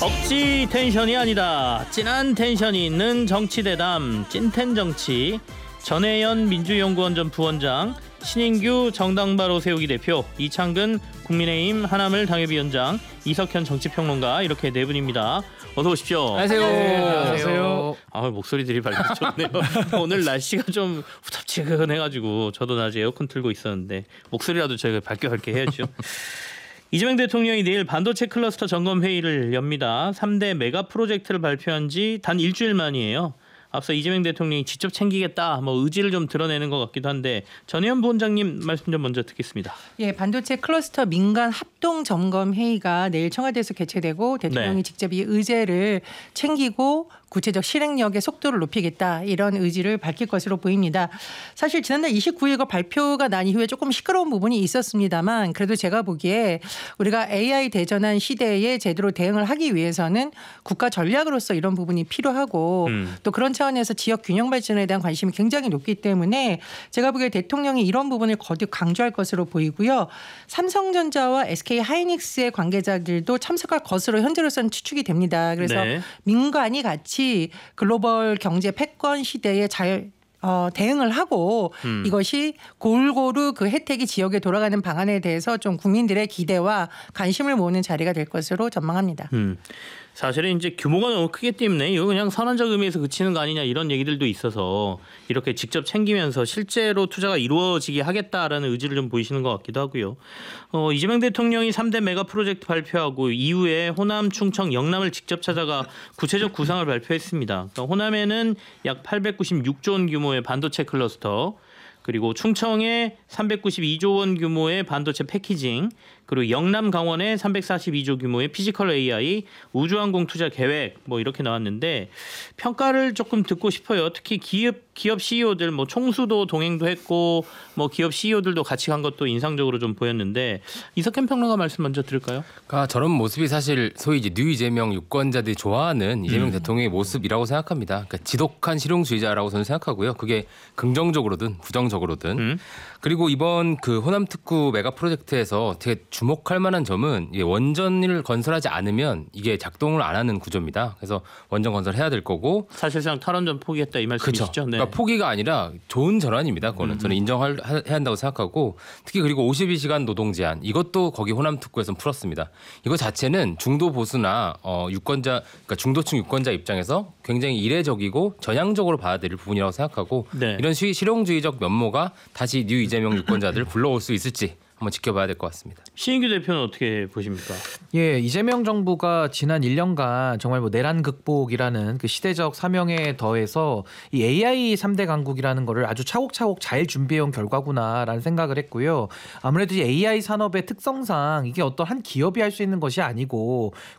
억지 텐션이 아니다. 진한 텐션이 있는 정치대담 찐텐정치. 전혜연 민주연구원 전 부원장, 신인규 정당바로 세우기 대표, 이창근 국민의힘 하나물 당협위원장, 이석현 정치평론가, 이렇게 네 분입니다. 어서 오십시오. 안녕하세요. 안녕하세요. 목소리들이 밝게 좋네요. 오늘 날씨가 좀 후텁지근해가지고 저도 낮에 에어컨 틀고 있었는데 목소리라도 저희가 밝게 해야죠. 이재명 대통령이 내일 반도체 클러스터 점검 회의를 엽니다. 3대 메가 프로젝트를 발표한 지 단 일주일 만이에요. 앞서 이재명 대통령이 직접 챙기겠다, 의지를 좀 드러내는 것 같기도 한데 전혜연 부원장님 말씀 좀 먼저 듣겠습니다. 예, 반도체 클러스터 민간 합동 점검 회의가 내일 청와대에서 개최되고 대통령이 직접 이 의제를 챙기고 구체적 실행력의 속도를 높이겠다, 이런 의지를 밝힐 것으로 보입니다. 사실 지난달 29일 발표가 난 이후에 조금 시끄러운 부분이 있었습니다만, 그래도 제가 보기에 우리가 AI 대전환 시대에 제대로 대응을 하기 위해서는 국가 전략으로서 이런 부분이 필요하고 또 그런 차원에서 지역 균형 발전에 대한 관심이 굉장히 높기 때문에 제가 보기에 대통령이 이런 부분을 거듭 강조할 것으로 보이고요. 삼성전자와 SK하이닉스의 관계자들도 참석할 것으로 현재로서는 추측이 됩니다. 그래서 민간이 같이 글로벌 경제 패권 시대에 잘 대응을 하고 이것이 골고루 그 혜택이 지역에 돌아가는 방안에 대해서 좀 국민들의 기대와 관심을 모으는 자리가 될 것으로 전망합니다. 사실은 이제 규모가 너무 크기 때문에 이거 그냥 선언적 의미에서 그치는 거 아니냐, 이런 얘기들도 있어서 이렇게 직접 챙기면서 실제로 투자가 이루어지게 하겠다라는 의지를 좀 보이시는 것 같기도 하고요. 이재명 대통령이 3대 메가 프로젝트 발표하고 이후에 호남, 충청, 영남을 직접 찾아가 구체적 구상을 발표했습니다. 그러니까 호남에는 약 896조 원 규모의 반도체 클러스터, 그리고 충청에 392조 원 규모의 반도체 패키징, 그리고 영남 강원에 342조 규모의 피지컬 AI, 우주항공 투자 계획, 이렇게 나왔는데 평가를 조금 듣고 싶어요. 특히 기업 CEO들 총수도 동행도 했고 기업 CEO들도 같이 간 것도 인상적으로 좀 보였는데, 이석현 평론가 말씀 먼저 들을까요? 그러니까 저런 모습이 사실 소위 이제 뉴 이재명 유권자들이 좋아하는 이재명 대통령의 모습이라고 생각합니다. 그러니까 지독한 실용주의자라고 저는 생각하고요. 그게 긍정적으로든 부정적으로든. 그리고 이번 그 호남 특구 메가 프로젝트에서 되게 주목할 만한 점은 원전을 건설하지 않으면 이게 작동을 안 하는 구조입니다. 그래서 원전 건설해야 될 거고, 사실상 탈원전 포기했다, 이 말씀이시죠? 그렇죠. 네. 그러니까 포기가 아니라 좋은 전환입니다. 그거는 저는 인정해야 한다고 생각하고, 특히 그리고 52시간 노동 제한, 이것도 거기 호남 특구에서 풀었습니다. 이거 자체는 중도 보수나 그러니까 중도층 유권자 입장에서 굉장히 이례적이고 전향적으로 받아들일 부분이라고 생각하고, 이런 실용주의적 면모가 다시 뉴 이재명 유권자들을 불러올 수 있을지 한번 지켜봐야 될 것 같습니다. 신인규 대표는 어떻게 보십니까? 예, 이재명 정부가 지난 1년간 정말 내란 극복이라는 그 시대적 사명에 더해서 이 AI 3대 강국이라는 거를 아주 차곡차곡 잘 준비해온 결과구나라는 생각을 했고요. 아무래도 이 AI 산업의 특성상 이게 어떤 한 기업이 할 수 있는 것이 아니고